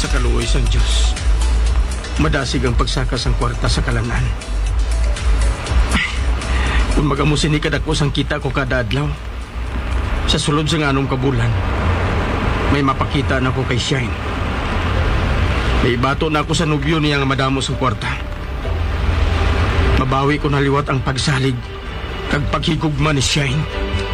sa kaluoy sang Diyos. Madasig ang pagsaka sang kwarta sa kalanan. Ay, kung magamusin ni kadako sang kita ko kada adlaw, sa sulod sa anong kabulan, may mapakita na ko kay Shine. May bato na ako sa nobyo niya nga madamo sa kwarta. Mabawi ko na liwat ang pagsalig kag paghigugma ni Shine.